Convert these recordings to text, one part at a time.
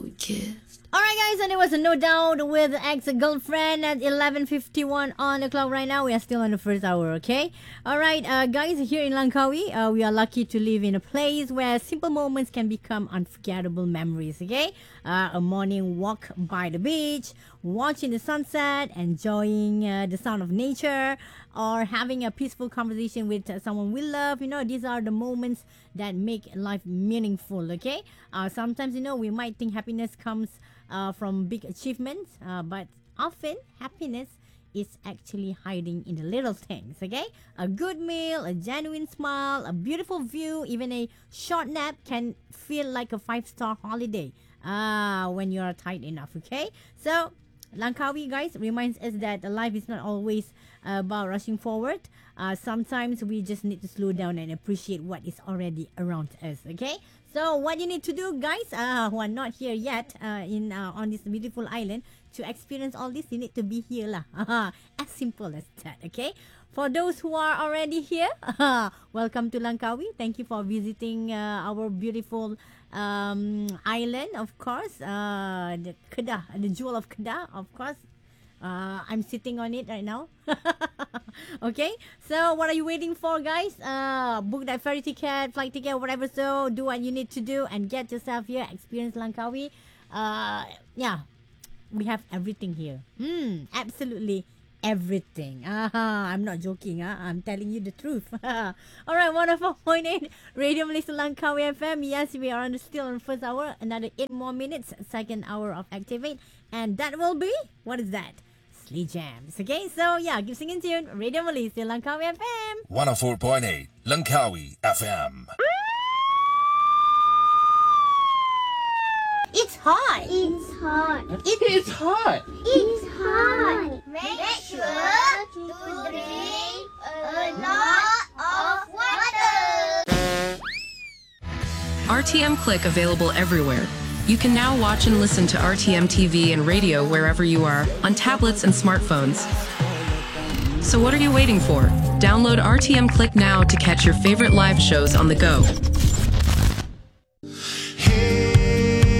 Alright guys, and it was a No Doubt with ex-girlfriend at 11:51 on the clock right now. We are still on the first hour, okay? Alright, guys, here in Langkawi, we are lucky to live in a place where simple moments can become unforgettable memories, okay? A morning walk by the beach, watching the sunset, enjoying the sound of nature, or having a peaceful conversation with someone we love. You know, these are the moments that make life meaningful, okay? Sometimes, you know, we might think happiness comes from big achievements, but often happiness is actually hiding in the little things, okay? A good meal, a genuine smile, a beautiful view, even a short nap can feel like a 5-star holiday when you are tired enough, okay? So, Langkawi, guys, reminds us that life is not always about rushing forward. Sometimes we just need to slow down and appreciate what is already around us, okay? So what you need to do, guys, who are not here yet on this beautiful island, to experience all this, you need to be here lah. As simple as that, okay? For those who are already here, welcome to Langkawi. Thank you for visiting our beautiful island, of course. The Kedah, the jewel of Kedah, of course. I'm sitting on it right now. Okay, so what are you waiting for, guys? Book that ferry ticket, flight ticket, whatever. So do what you need to do and get yourself here. Experience Langkawi. Yeah, we have everything here. Absolutely everything. I'm not joking. I'm telling you the truth. Alright, 104.8 Radio Malaysia Langkawi FM. Yes, we are still on the first hour. Another 8 more minutes. Second hour of Activate. And that will be, what is that? Slee Jams. Okay, so yeah, keep singing tune. Radio Malaysia Langkawi FM. 104.8 Langkawi FM. It's hot. It's hot. It's hot. It's hot. Make sure to drink a lot of water. RTM Click available everywhere. You can now watch and listen to RTM TV and radio wherever you are, on tablets and smartphones. So what are you waiting for? Download RTM Click now to catch your favorite live shows on the go.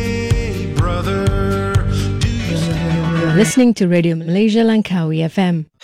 You're listening to Radio Malaysia Langkawi FM.